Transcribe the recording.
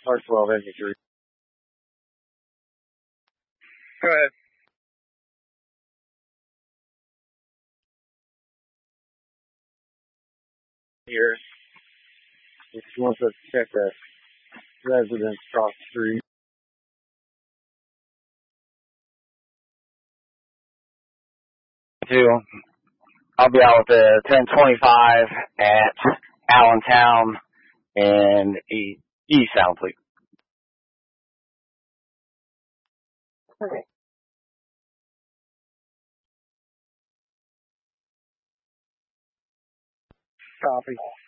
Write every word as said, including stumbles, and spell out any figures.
R twelve infantry. Go ahead. Here. If you want us to check that residence across the street. Two. I'll be out with the ten twenty-five at Allentown and East Sound Fleet. Okay. Copy.